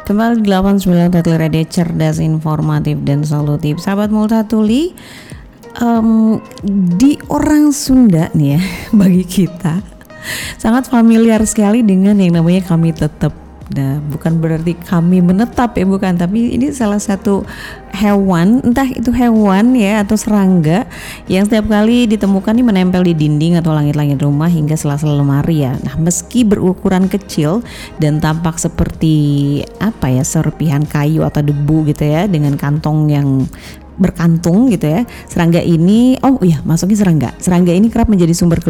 Kembali di 89 Tuli Radio, cerdas, informatif, dan solutif. Sahabat Multatuli, di orang Sunda nih ya, bagi kita sangat familiar sekali dengan yang namanya kami tetap. Nah, bukan berarti kami menetap ya, bukan, tapi ini salah satu hewan, entah itu hewan ya atau serangga yang setiap kali ditemukan nih menempel di dinding atau langit-langit rumah hingga sela-sela lemari ya. Nah, meski berukuran kecil dan tampak seperti serpihan kayu atau debu gitu ya, dengan kantong yang berkantung gitu ya, serangga ini serangga ini kerap menjadi sumber